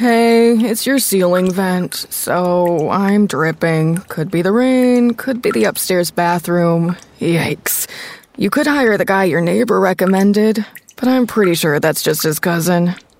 Hey, it's your ceiling vent, so I'm dripping. Could be the rain, could be the upstairs bathroom. Yikes. You could hire the guy your neighbor recommended, but I'm pretty sure that's just his cousin.